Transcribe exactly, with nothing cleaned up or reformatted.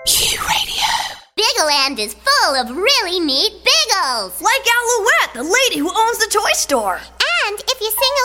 U Radio. Biggleland is full of really neat Biggles. Like Alouette, the lady who owns the toy store. And if you sing